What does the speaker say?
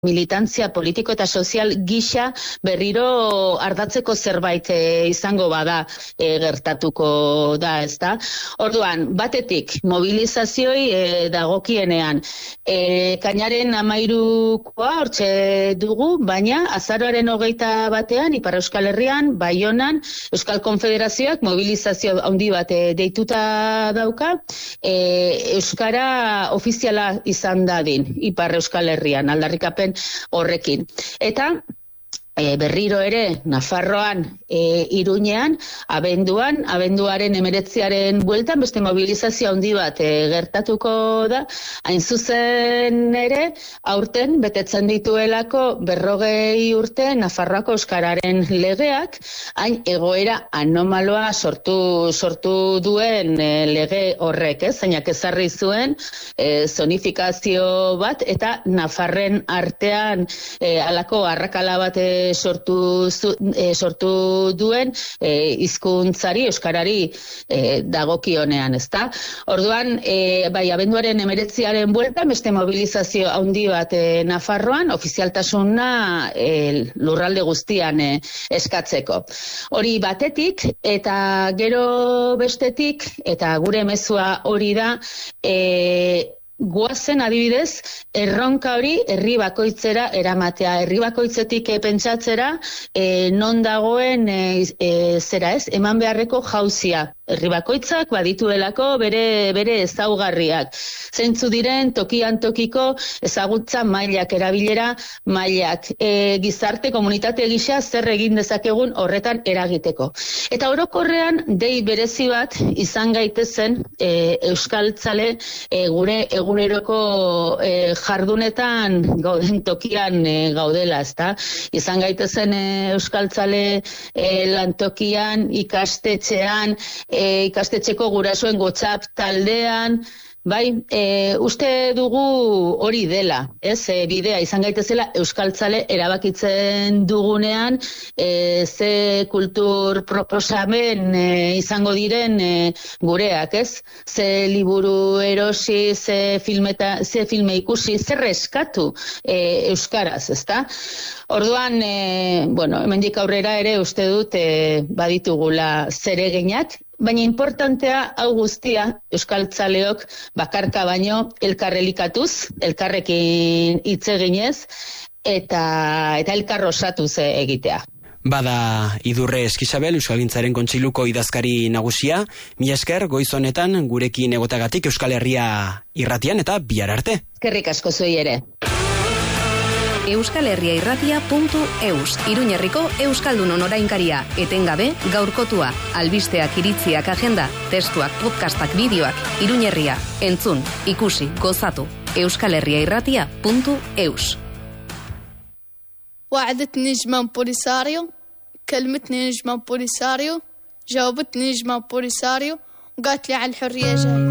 militantzia politiko eta sozial gisa berriro ardatzeko zerbait izango bada gertatuko da, ezta? Orduan, batetik, mobilizazioi dagokienean, kainaren 13koa hortxe dugu, baina azaroaren 21 Ipar Euskal Herrian, Baionan, Euskal Konfederazioak mobilizazio handi bat deituta dauka, Euskara ofiziala izan dadin Ipar Euskal Herrian, aldarrikapen horrekin. Eta berriro ere, Nafarroan, Iruñean, abenduaren 19 bueltan, beste mobilizazio handi bat gertatuko da, hain zuzen ere, aurten betetzen dituelako 40 urte Nafarroako Euskararen legeak, hain egoera anomaloa sortu duen lege horrek, zeinak ezarri zuen zonifikazio bat, eta Nafarren artean halako arrakala bat sortu duen hizkuntzari, euskarari dagokionean, ezta? Orduan, bai, abenduaren 19 bueltan, beste mobilizazio handi bat Nafarroan, ofizialtasuna lurralde guztian eskatzeko. Hori batetik, eta gero bestetik, eta gure mezua hori da, goazen adibidez, erronka hori herri bakoitzera eramatea. Herri bakoitzetik pentsatzera, non dagoen eman beharreko jauzia. Herri bakoitzak badituelako bere ezaugarriak. Zeintzu diren tokian tokiko ezagutza mailak, erabilera mailak, gizarte komunitate gisa zer egin dezakegun horretan eragiteko. Eta orokorrean dei berezi bat izan gaitezen euskaltzale gure eguneroko jardunetan gauden tokian gaudela, ezta? Izan gaitezen euskaltzale lantokian, ikastetxean, ikastetxeko gurasoen WhatsApp taldean, bai, uste dugu hori dela, ez? Bidea izan gaitezela euskaltzale erabakitzen dugunean, ze kultur proposamen izango diren gureak, ez? Ze liburu erosi, ze filme ikusi, zer eskatu euskaraz, ezta? Orduan, hemendik aurrera ere uste dut baditugula zereginak, baina importantea hau guztia euskaltzaleok bakarka baino elkarrelikatuz, elkarrekin hitz eginez eta elkar osatuz egitea. Bada Idurre Eskizabel, Euskalgintzaren Kontseiluko idazkari nagusia, mila esker goiz honetan gurekin egotagatik Euskal Herria irratian eta bihar arte. Eskerrik asko zuei ere. euskalherriairratia.eus, Iruñerriko Euskaldunon orainkaria, etengabe, gaurkotua, albisteak, iritziak, agenda, testuak, podcastak, bideoak, Iruñerria, entzun, ikusi, gozatu, euskalherriairratia.eus. وعدتني نجمة بوليساريو، كلمتني نجمة بوليساريو، جاوبتني نجمة بوليساريو، وقالت لي على الحرية جاي.